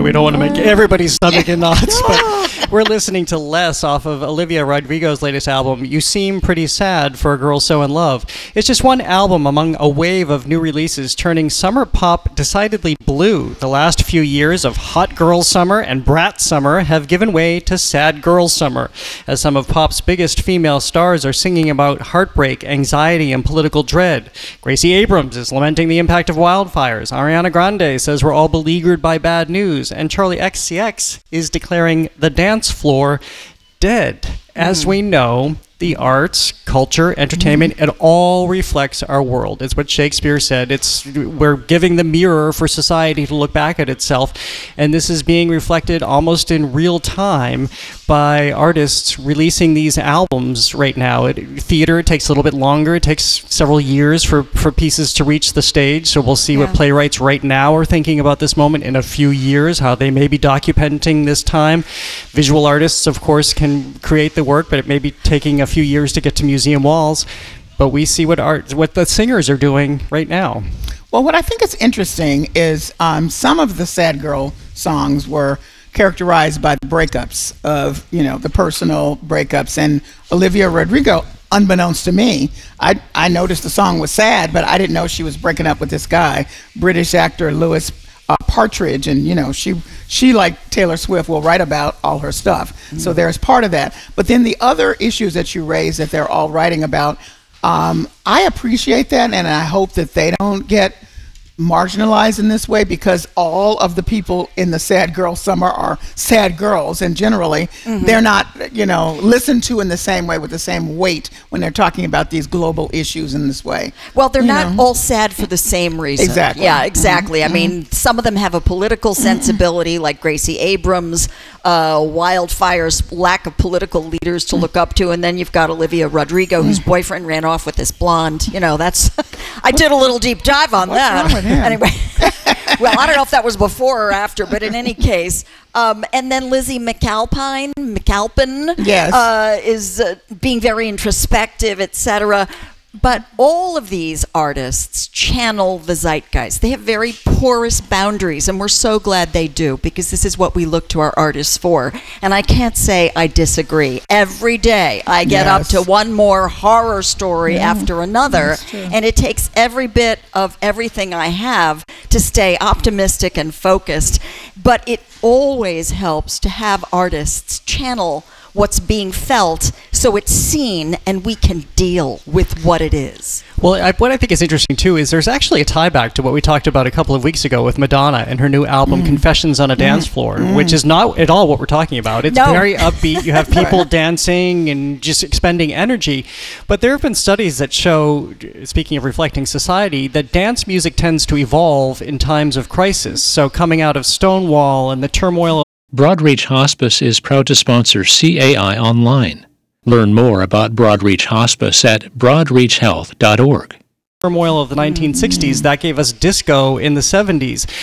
we don't want to make everybody's stomach in knots, but we're listening to Less off of Olivia Rodrigo's latest album, You Seem Pretty Sad for a Girl So in Love. It's just one album among a wave of new releases turning summer pop decidedly blue. The last few years of hot girl summer and brat summer have given way to sad girl summer, as some of pop's biggest female stars are singing about heartbreak, anxiety, and political dread. Gracie Abrams is lamenting the impact of wildfires. Ariana Grande says we're all beleaguered by bad news. And Charlie XCX is declaring the dance floor dead. As we know, the arts, culture, entertainment, it all reflects our world. It's what Shakespeare said. We're giving the mirror for society to look back at itself, and this is being reflected almost in real time by artists releasing these albums right now. Theater, it takes a little bit longer. It takes several years for pieces to reach the stage, so we'll see what playwrights right now are thinking about this moment in a few years, how they may be documenting this time. Visual artists, of course, can create the work, but it may be taking a few years to get to museum walls. But we see what the singers are doing right now. Well, what I think is interesting is some of the sad girl songs were characterized by the breakups of, the personal breakups. And Olivia Rodrigo, unbeknownst to me, I noticed the song was sad, but I didn't know she was breaking up with this guy, British actor Lewis Partridge, and she like Taylor Swift will write about all her stuff. So there's part of that. But then the other issues that you raise that they're all writing about, I appreciate that, and I hope that they don't get marginalized in this way, because all of the people in the sad girl summer are sad girls, and generally they're not listened to in the same way with the same weight when they're talking about these global issues in this way. Well, they're not all sad for the same reason. Exactly. Yeah, exactly. I mean, some of them have a political sensibility, like Gracie Abrams, wildfires, lack of political leaders to look up to, and then you've got Olivia Rodrigo, whose boyfriend ran off with this blonde. That's I did a little deep dive on that. Anyway, well, I don't know if that was before or after, but in any case, and then Lizzie McAlpin, is being very introspective, etc. But all of these artists channel the zeitgeist. They have very porous boundaries, and we're so glad they do, because this is what we look to our artists for. And I can't say I disagree. Every day I get up to one more horror story after another, and it takes every bit of everything I have to stay optimistic and focused. But it always helps to have artists channel what's being felt, so it's seen and we can deal with what it is. Well, what I think is interesting too is there's actually a tie back to what we talked about a couple of weeks ago with Madonna and her new album Confessions on a Dance Floor, which is not at all what we're talking about. It's very upbeat. You have people dancing and just expending energy. But there have been studies that show, speaking of reflecting society, that dance music tends to evolve in times of crisis. So coming out of Stonewall and the turmoil. Broadreach Hospice is proud to sponsor CAI Online. Learn more about Broadreach Hospice at broadreachhealth.org. Turmoil of the 1960s, that gave us disco in the 70s.